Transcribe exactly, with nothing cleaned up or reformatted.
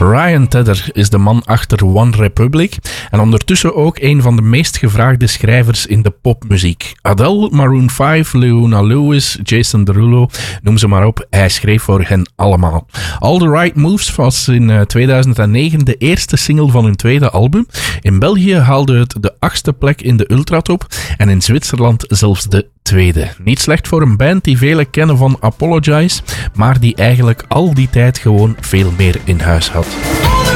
Ryan Tedder is de man achter One Republic en ondertussen ook een van de meest gevraagde schrijvers in de popmuziek. Adele, Maroon vijf, Leona Lewis, Jason Derulo, noem ze maar op, hij schreef voor hen allemaal. All the Right Moves was in tweeduizend negen de eerste single van hun tweede album. In België haalde het de achtste plek in de Ultratop en in Zwitserland zelfs de tweede. Niet slecht voor een band die velen kennen van Apologize, maar die eigenlijk al die tijd gewoon veel meer in huis had.